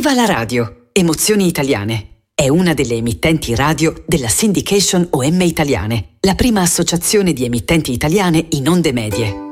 Viva la radio! Emozioni Italiane. È una delle emittenti radio della Syndication OM Italiane, la prima associazione di emittenti italiane in onde medie.